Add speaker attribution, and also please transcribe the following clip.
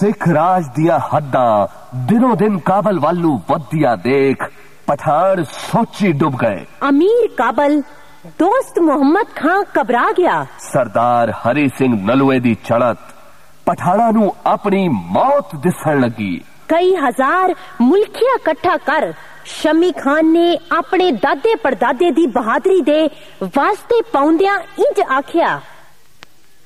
Speaker 1: सिख राज दिया हद्दां दिनों दिन काबल वालू वधिया देख पठान सोची डुब गए।
Speaker 2: अमीर काबल दोस्त मोहम्मद खां घबरा गया।
Speaker 1: सरदार हरी सिंह नलुए दी चढ़त पठाणा नू अपनी मौत दिसण लगी।
Speaker 2: कई हजार मुल्खिया कट्ठा कर शमी खान ने अपने दादे परदादे दी बहादरी दे वास्ते पाउंदियां इंज आखिया,